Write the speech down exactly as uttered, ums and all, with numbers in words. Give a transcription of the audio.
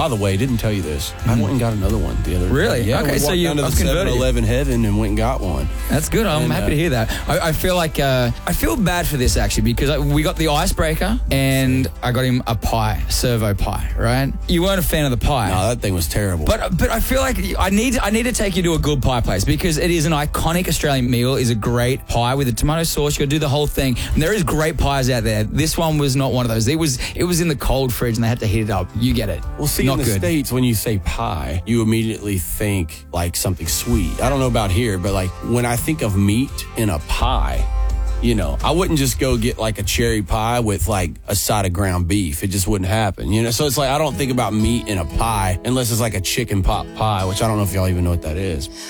By the way, didn't tell you this. I went and got another one the other day. Really? Yeah, Okay, we so walked you- down to the I've converted seven eleven heaven and went and got one. That's good. I'm And, happy uh, to hear that. I, I feel like uh, I feel bad for this actually because I, we got the icebreaker and I got him a pie, servo pie. Right? You weren't a fan of the pie. No, that thing was terrible. But but I feel like I need I need to take you to a good pie place because it is an iconic Australian meal. Is a great pie with a tomato sauce. You got to do the whole thing. And there is great pies out there. This one was not one of those. It was it was in the cold fridge and they had to heat it up. You get it. Well, see, not in the good. States, when you say pie, you immediately think like something sweet. I don't know about here, but like when I think of meat in a pie, you know, I wouldn't just go get like a cherry pie with like a side of ground beef. It just wouldn't happen, you know? So it's like I don't think about meat in a pie unless it's like a chicken pot pie, which I don't know if y'all even know what that is.